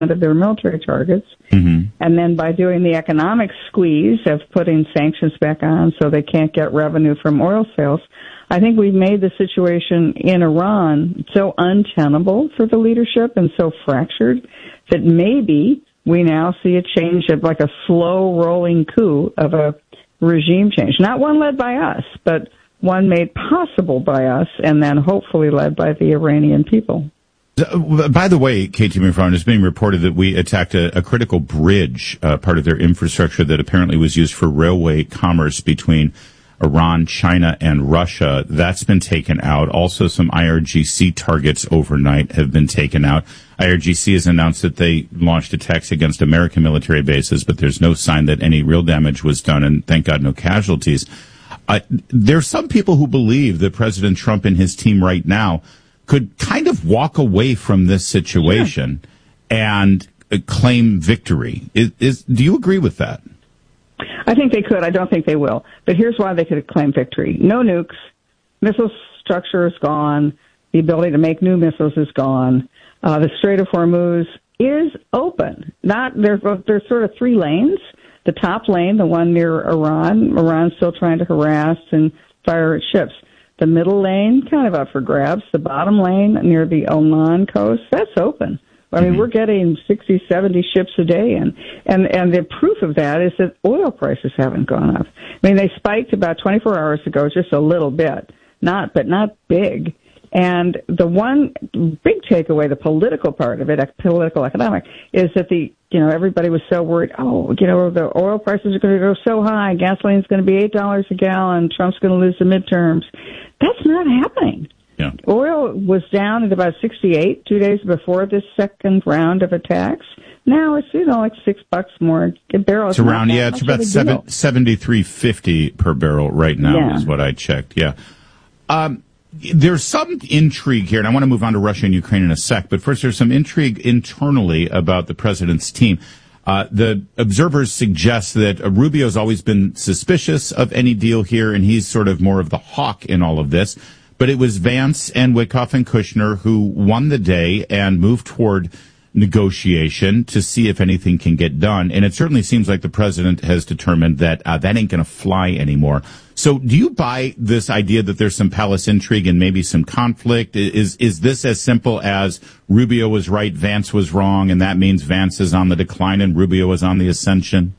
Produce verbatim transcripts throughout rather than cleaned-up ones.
of their military targets. Mm-hmm. And then by doing the economic squeeze of putting sanctions back on so they can't get revenue from oil sales, I think we've made the situation in Iran so untenable for the leadership and so fractured that maybe we now see a change of like a slow rolling coup of a regime change. Not one led by us, but one made possible by us and then hopefully led by the Iranian people. By the way, Katie McFarland, it's being reported that we attacked a, a critical bridge, uh, part of their infrastructure that apparently was used for railway commerce between Iran, China, and Russia. That's been taken out. Also, some I R G C targets overnight have been taken out. I R G C has announced that they launched attacks against American military bases, but there's no sign that any real damage was done, and thank God no casualties. Uh, there's some people who believe that President Trump and his team right now could kind of walk away from this situation sure. and uh, claim victory. Is, is, do you agree with that? I think they could. I don't think they will. But here's why they could claim victory. No nukes. Missile structure is gone. The ability to make new missiles is gone. Uh, the Strait of Hormuz is open. Not there's, there's sort of three lanes. The top lane, the one near Iran, Iran's still trying to harass and fire at ships. The middle lane, kind of up for grabs. The bottom lane near the Oman coast, that's open. I mean, mm-hmm. we're getting sixty, seventy ships a day, and, and, and the proof of that is that oil prices haven't gone up. I mean, they spiked about twenty-four hours ago, just a little bit, not, but not big. And the one big takeaway, the political part of it, political economic, is that the, you know, everybody was so worried, oh, you know, the oil prices are going to go so high, gasoline's going to be eight dollars a gallon, Trump's going to lose the midterms. That's not happening. Yeah. Oil was down at about sixty-eight two days before this second round of attacks. Now it's, you know, like six bucks more a barrel. It's around, yeah, it's about seven, seventy-three fifty per barrel right now yeah. is what I checked. Yeah. Um, there's some intrigue here, and I want to move on to Russia and Ukraine in a sec, but first there's some intrigue internally about the president's team. Uh, the observers suggest that uh, Rubio's always been suspicious of any deal here, and he's sort of more of the hawk in all of this. But it was Vance and Witkoff and Kushner who won the day and moved toward negotiation to see if anything can get done. And it certainly seems like the president has determined that uh, that ain't going to fly anymore. So do you buy this idea that there's some palace intrigue and maybe some conflict? Is is this as simple as Rubio was right, Vance was wrong, and that means Vance is on the decline and Rubio is on the ascension?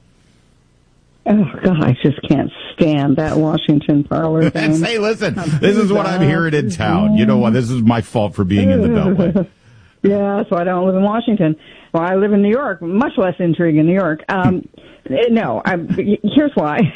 Oh, God, I just can't stand that Washington parlor thing. Say, listen, this is what I'm hearing in town. You know what? This is my fault for being in the Beltway. Yeah, so I don't live in Washington. Well, I live in New York. Much less intrigue in New York. Um, no, I, here's why.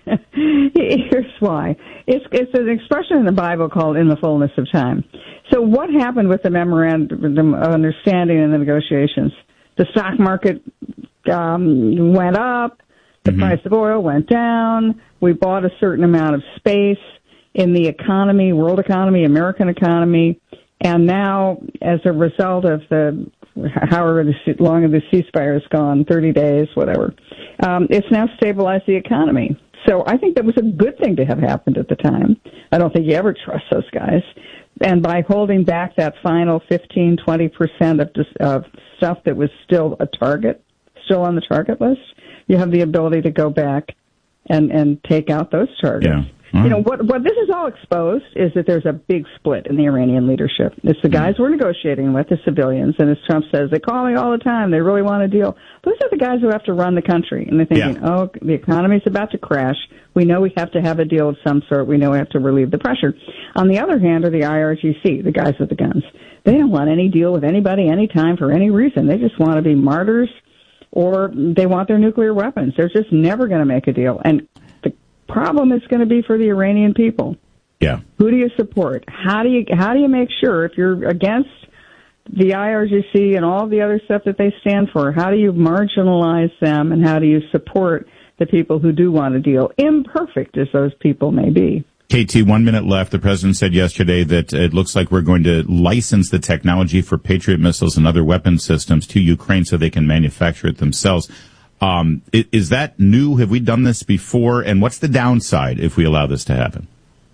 Here's why. It's it's an expression in the Bible called "in the fullness of time." So, what happened with the memorandum of understanding and the negotiations? The stock market um, went up. The mm-hmm. price of oil went down. We bought a certain amount of space in the economy, world economy, American economy. And now, as a result of the, however long the ceasefire is gone, thirty days, whatever, um, it's now stabilized the economy. So I think that was a good thing to have happened at the time. I don't think you ever trust those guys. And by holding back that final fifteen, twenty percent of, of stuff that was still a target, still on the target list, you have the ability to go back and, and take out those targets. Yeah. Mm-hmm. You know, what, what this is all exposed is that there's a big split in the Iranian leadership. It's the guys mm-hmm. we're negotiating with, the civilians, and as Trump says, they call me all the time, they really want a deal. Those are the guys who have to run the country, and they're thinking, yeah. oh, the economy's about to crash. We know we have to have a deal of some sort. We know we have to relieve the pressure. On the other hand are the I R G C, the guys with the guns. They don't want any deal with anybody, anytime, for any reason. They just want to be martyrs, or they want their nuclear weapons. They're just never going to make a deal. And the problem is going to be for the Iranian people. Yeah. Who do you support? How do you how do you make sure, if you're against the I R G C and all the other stuff that they stand for, how do you marginalize them, and how do you support the people who do want a deal, imperfect as those people may be? K T, one minute left. The president said yesterday that it looks like we're going to license the technology for Patriot missiles and other weapon systems to Ukraine so they can manufacture it themselves. Um, is that new? Have we done this before? And what's the downside if we allow this to happen?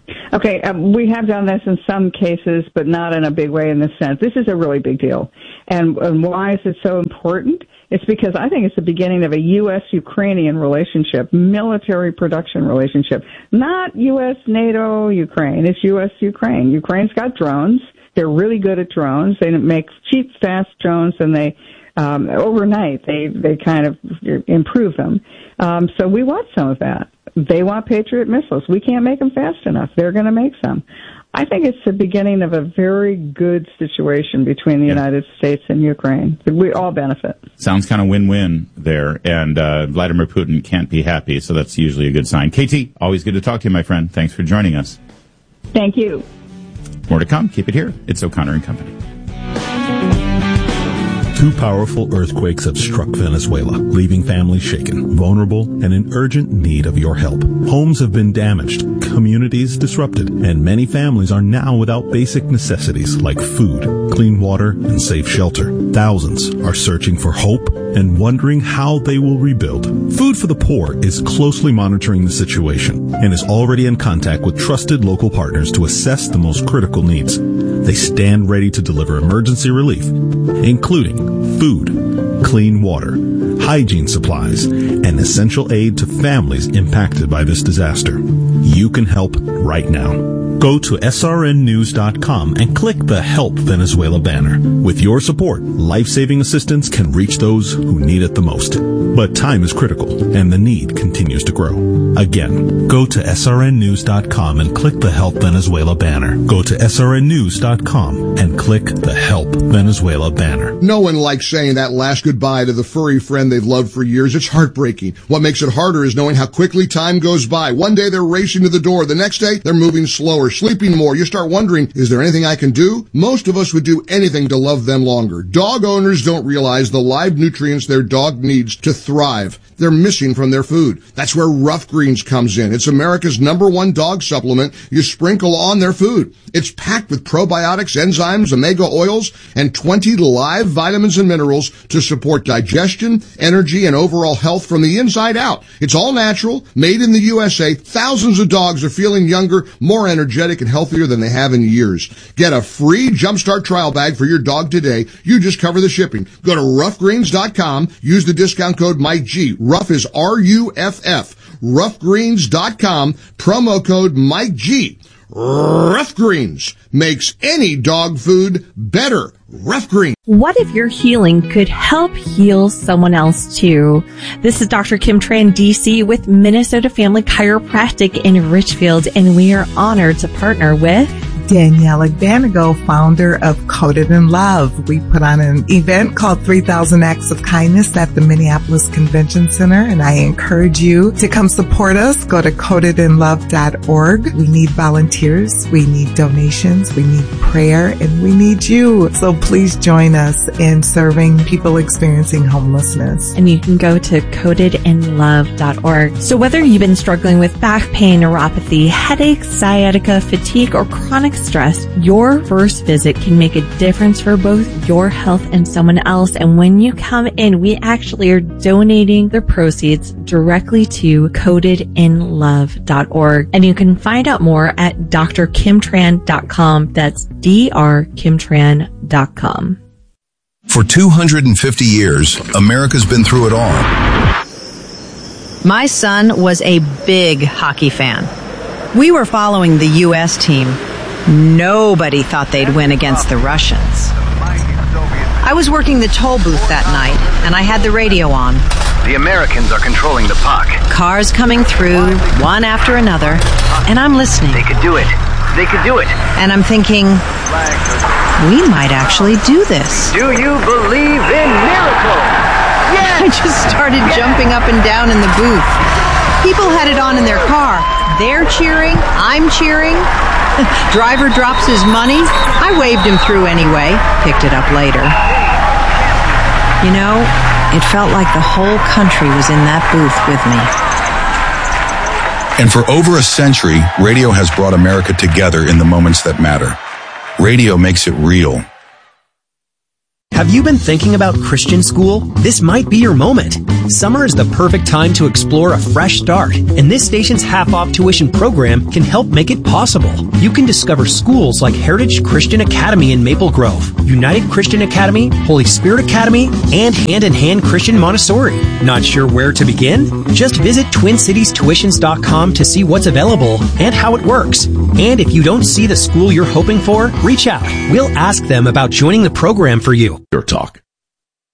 Okay, um, we have done this in some cases, but not in a big way in this sense. This is a really big deal. And, and why is it so important? It's because I think it's the beginning of a U S Ukrainian relationship, military production relationship. Not U S NATO Ukraine, it's U S Ukraine. Ukraine's got drones. They're really good at drones. They make cheap, fast drones, and they um, overnight they, they kind of improve them. Um, so we want some of that. They want Patriot missiles. We can't make them fast enough. They're going to make some. I think it's the beginning of a very good situation between the yeah. United States and Ukraine. We all benefit. Sounds kind of win-win there, and uh, Vladimir Putin can't be happy, so that's usually a good sign. K T, always good to talk to you, my friend. Thanks for joining us. Thank you. More to come. Keep it here. It's O'Connor and Company. Two powerful earthquakes have struck Venezuela, leaving families shaken, vulnerable, and in urgent need of your help. Homes have been damaged, communities disrupted, and many families are now without basic necessities like food, clean water, and safe shelter. Thousands are searching for hope and wondering how they will rebuild. Food for the Poor is closely monitoring the situation and is already in contact with trusted local partners to assess the most critical needs. They stand ready to deliver emergency relief, including food, clean water, hygiene supplies, and essential aid to families impacted by this disaster. You can help right now. Go to S R N news dot com and click the Help Venezuela banner. With your support, life-saving assistance can reach those who need it the most. But time is critical, and the need continues to grow. Again, go to S R N news dot com and click the Help Venezuela banner. Go to S R N news dot com and click the Help Venezuela banner. No one likes saying that last goodbye to the furry friend they've loved for years. It's heartbreaking. What makes it harder is knowing how quickly time goes by. One day they're racing to the door. The next day, they're moving slower, sleeping more. You start wondering, is there anything I can do? Most of us would do anything to love them longer. Dog owners don't realize the live nutrients their dog needs to thrive. They're missing from their food. That's where Rough Greens comes in. It's America's number one dog supplement you sprinkle on their food. It's packed with probiotics, enzymes, omega oils, and twenty live vitamins and minerals to support digestion, energy, and overall health from the inside out. It's all natural, made in the U S A. Thousands of dogs are feeling younger, more energetic, and healthier than they have in years. Get a free Jumpstart trial bag for your dog today. You just cover the shipping. Go to rough greens dot com. Use the discount code Mike G. Rough is R U F F. rough greens dot com. Promo code Mike G. Rough Greens makes any dog food better. Rough Greens. What if your healing could help heal someone else too? This is Doctor Kim Tran, D C with Minnesota Family Chiropractic in Richfield, and we are honored to partner with Daniela Danigo, founder of Coated in Love. We put on an event called three thousand Acts of Kindness at the Minneapolis Convention Center, and I encourage you to come support us. Go to coated in love dot org. We need volunteers, we need donations, we need prayer, and we need you. So please join us in serving people experiencing homelessness. And you can go to coated in love dot org. So whether you've been struggling with back pain, neuropathy, headaches, sciatica, fatigue, or chronic stress, your first visit can make a difference for both your health and someone else. And when you come in, we actually are donating the proceeds directly to coated in love dot org. And you can find out more at d r kim tran dot com. That's D R kim tran dot com. For two hundred fifty years, America's been through it all. My son was a big hockey fan. We were following the U S team. Nobody thought they'd win against the Russians. I was working the toll booth that night, and I had the radio on. The Americans are controlling the puck. Cars coming through, one after another, and I'm listening. They could do it. They could do it. And I'm thinking, we might actually do this. Do you believe in miracles? Yes! I just started yes! jumping up and down in the booth. People had it on in their car. They're cheering. I'm cheering. Driver drops his money. I waved him through anyway. Picked it up later. You know, it felt like the whole country was in that booth with me. And for over a century, radio has brought America together in the moments that matter. Radio makes it real. Have you been thinking about Christian school? This might be your moment. Summer is the perfect time to explore a fresh start, and this station's half-off tuition program can help make it possible. You can discover schools like Heritage Christian Academy in Maple Grove, United Christian Academy, Holy Spirit Academy, and Hand in Hand Christian Montessori. Not sure where to begin? Just visit twin cities tuitions dot com to see what's available and how it works. And if you don't see the school you're hoping for, reach out. We'll ask them about joining the program for you. Your talk.